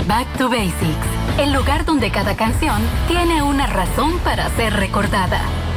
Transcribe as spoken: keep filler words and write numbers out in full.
Back to Basics, el lugar donde cada canción tiene una razón para ser recordada.